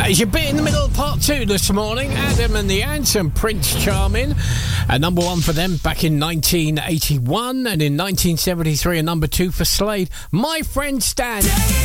As your bit in the middle of part 2 this morning, Adam and the Ants and Prince Charming. A number 1 for them back in 1981, and in 1973 a number 2 for Slade, My Friend Stan.